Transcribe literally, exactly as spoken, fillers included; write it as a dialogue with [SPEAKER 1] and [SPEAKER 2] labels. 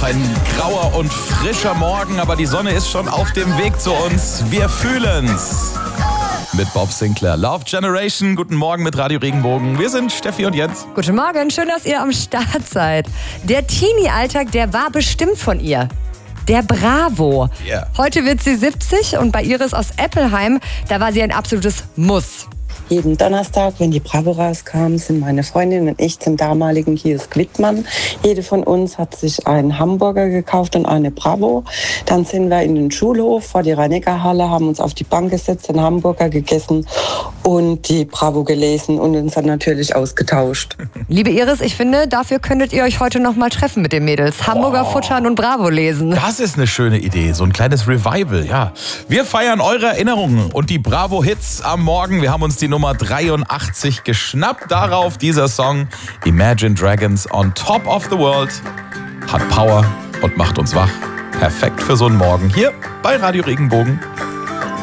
[SPEAKER 1] ein grauer und frischer Morgen, aber die Sonne ist schon auf dem Weg zu uns. Wir fühlen's. Mit Bob Sinclair. Love Generation. Guten Morgen mit Radio Regenbogen. Wir sind Steffi und Jens.
[SPEAKER 2] Guten Morgen, schön, dass ihr am Start seid. Der Teenie-Alltag, der war bestimmt von ihr. Der Bravo.
[SPEAKER 1] Yeah.
[SPEAKER 2] Heute wird sie siebzig und bei Iris aus Eppelheim, da war sie ein absolutes Muss.
[SPEAKER 3] Jeden Donnerstag, wenn die Bravo rauskam, sind meine Freundin und ich zum damaligen Kiosk Wittmann. Jede von uns hat sich einen Hamburger gekauft und eine Bravo. Dann sind wir in den Schulhof vor die Rhein-Neckar-Halle, haben uns auf die Bank gesetzt, den Hamburger gegessen und die Bravo gelesen und uns dann natürlich ausgetauscht.
[SPEAKER 2] Liebe Iris, ich finde, dafür könntet ihr euch heute noch mal treffen mit den Mädels. Hamburger oh. futtern und Bravo lesen.
[SPEAKER 1] Das ist eine schöne Idee, so ein kleines Revival, ja. Wir feiern eure Erinnerungen und die Bravo-Hits am Morgen. Wir haben uns die Nummer dreiundachtzig geschnappt. Darauf dieser Song Imagine Dragons on Top of the World. Hat Power und macht uns wach. Perfekt für so einen Morgen hier bei Radio Regenbogen.